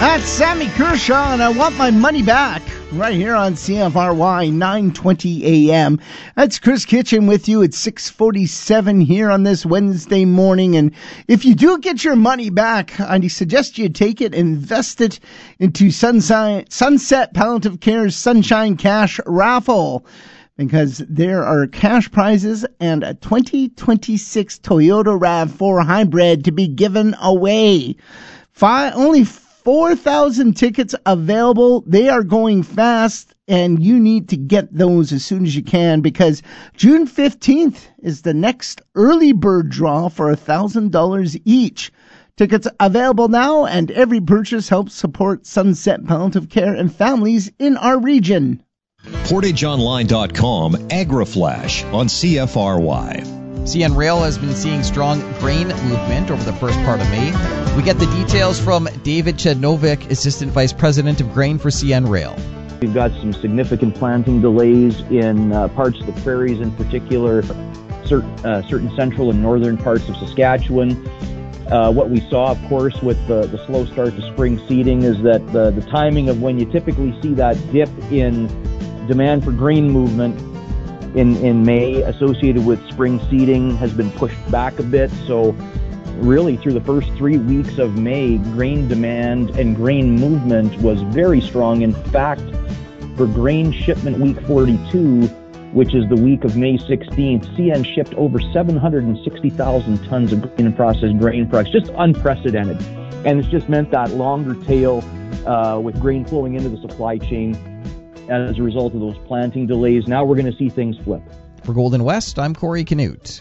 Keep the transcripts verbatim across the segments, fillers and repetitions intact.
That's Sammy Kershaw, and I want my money back right here on C F R Y nine twenty A M. That's Chris Kitchen with you at six forty-seven here on this Wednesday morning. And if you do get your money back, I suggest you take it and invest it into Sunshine, Sunset Palliative Care's Sunshine Cash Raffle, because there are cash prizes and a twenty twenty-six Toyota RAV four Hybrid to be given away. Five, only four thousand tickets available. They are going fast, and you need to get those as soon as you can, because June fifteenth is the next early bird draw for one thousand dollars each. Tickets available now, and every purchase helps support Sunset Palliative Care and families in our region. Portage Online dot com AgriFlash on C F R Y. C N Rail has been seeing strong grain movement over the first part of May. We get the details from David Chednovic, Assistant Vice President of Grain for C N Rail. We've got some significant planting delays in uh, parts of the prairies, in particular certain, uh, certain central and northern parts of Saskatchewan. Uh, what we saw, of course, with the, the slow start to spring seeding is that the, the timing of when you typically see that dip in demand for grain movement in, in May associated with spring seeding has been pushed back a bit. So really through the first three weeks of May, grain demand and grain movement was very strong. In fact, for grain shipment week forty-two, which is the week of May sixteenth, C N shipped over seven hundred sixty thousand tons of grain and processed grain products, just unprecedented. And it's just meant that longer tail uh, with grain flowing into the supply chain as a result of those planting delays. Now we're going to see things flip. For Golden West, I'm Corey Canute.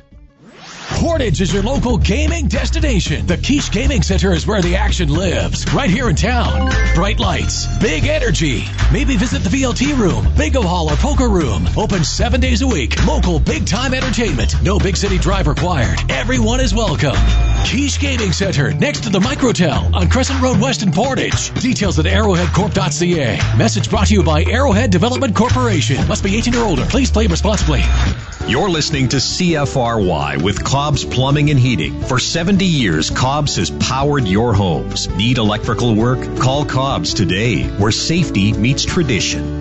Portage is your local gaming destination. The Quiche Gaming Center is where the action lives, right here in town. Bright lights, big energy. Maybe visit the V L T room, bingo hall, or poker room. Open seven days a week. Local big-time entertainment. No big city drive required. Everyone is welcome. Quiche Gaming Center, next to the Microtel on Crescent Road West in Portage. Details at arrowhead corp dot c a. Message brought to you by Arrowhead Development Corporation. Must be eighteen or older. Please play responsibly. You're listening to C F R Y with Cobb's Plumbing and Heating. For seventy years, Cobb's has powered your homes. Need electrical work? Call Cobb's today, where safety meets tradition.